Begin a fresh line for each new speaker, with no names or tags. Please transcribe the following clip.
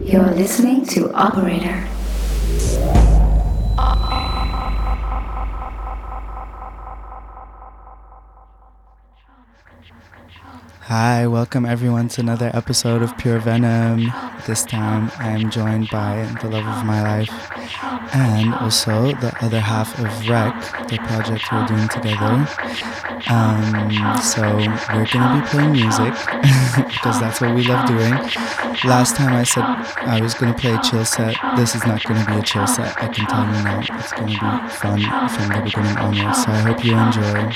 You're listening to Operator.
Hi, welcome everyone to another episode of Pure Venom. This time I am joined by the love of my life and also the other half of Rec, the project we're doing together. So we're gonna be playing music because that's what we love doing. Last time I said I was gonna play a chill set. This is not gonna be a chill set, I can tell you now. It's gonna be fun from the beginning onwards, so I hope you enjoy.